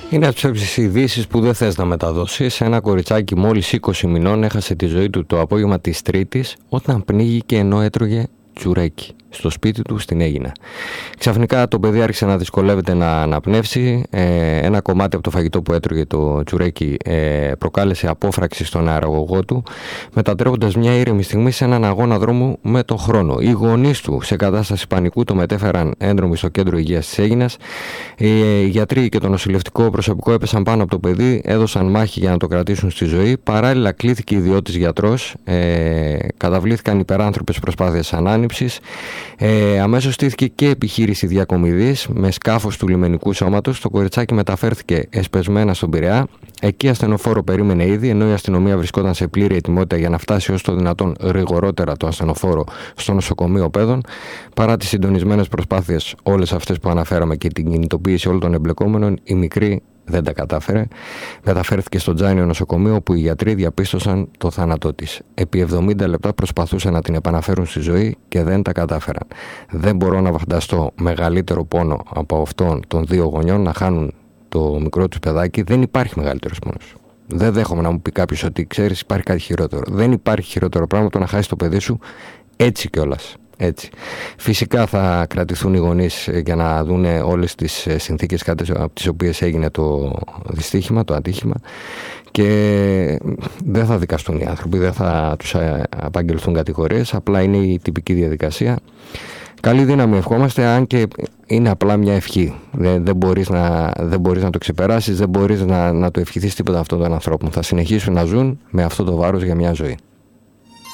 Είναι από τις ειδήσεις που δεν θες να μεταδώσεις. Ένα κοριτσάκι μόλις 20 μηνών έχασε τη ζωή του το απόγευμα της Τρίτης όταν πνίγηκε ενώ έτρωγε τσουρέκι στο σπίτι του στην Αίγινα. Ξαφνικά το παιδί άρχισε να δυσκολεύεται να αναπνεύσει. Ένα κομμάτι από το φαγητό που έτρωγε το τσουρέκι προκάλεσε απόφραξη στον αεραγωγό του, μετατρέποντας μια ήρεμη στιγμή σε έναν αγώνα δρόμου με τον χρόνο. Οι γονείς του σε κατάσταση πανικού το μετέφεραν έντρομοι στο κέντρο υγείας της Αίγινας. Οι γιατροί και το νοσηλευτικό προσωπικό έπεσαν πάνω από το παιδί, έδωσαν μάχη για να το κρατήσουν στη ζωή. Παράλληλα κλήθηκε ιδιώτης γιατρός, καταβλήθηκαν υπεράνθρωπες προσπάθειες ανάνυψης. Αμέσως στήθηκε και επιχείρηση διακομιδής με σκάφος του λιμενικού σώματος. Το κοριτσάκι μεταφέρθηκε εσπεσμένα στον Πειραιά. Εκεί ασθενοφόρο περίμενε ήδη, ενώ η αστυνομία βρισκόταν σε πλήρη ετοιμότητα για να φτάσει όσο το δυνατόν γρηγορότερα το ασθενοφόρο στο νοσοκομείο Πέδων. Παρά τις συντονισμένες προσπάθειες, όλες αυτές που αναφέραμε και την κινητοποίηση όλων των εμπλεκόμενων, η μικρή δεν τα κατάφερε. Μεταφέρθηκε στο Τζάινιο νοσοκομείο, όπου οι γιατροί διαπίστωσαν το θάνατό της. Επί 70 λεπτά προσπαθούσαν να την επαναφέρουν στη ζωή και δεν τα κατάφεραν. Δεν μπορώ να φανταστώ μεγαλύτερο πόνο από αυτόν των δύο γονιών να χάνουν το μικρό τους παιδάκι. Δεν υπάρχει μεγαλύτερος πόνος. Δεν δέχομαι να μου πει κάποιος ότι ξέρεις υπάρχει κάτι χειρότερο. Δεν υπάρχει χειρότερο πράγμα από το να χάσεις το παιδί σου έτσι κιόλας. Έτσι. Φυσικά θα κρατηθούν οι γονείς για να δουν όλες τις συνθήκες από τις οποίες έγινε το δυστύχημα, το ατύχημα, και δεν θα δικαστούν οι άνθρωποι, δεν θα τους απαγγελθούν κατηγορίες, απλά είναι η τυπική διαδικασία. Καλή δύναμη ευχόμαστε, αν και είναι απλά μια ευχή. Δεν μπορείς να το ξεπεράσεις, δεν μπορείς να το ευχηθείς τίποτα αυτών των ανθρώπων. Θα συνεχίσουν να ζουν με αυτό το βάρος για μια ζωή.